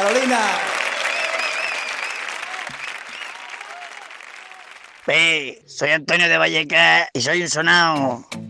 Carolina. Soy Antonio de Vallecas y soy un sonao.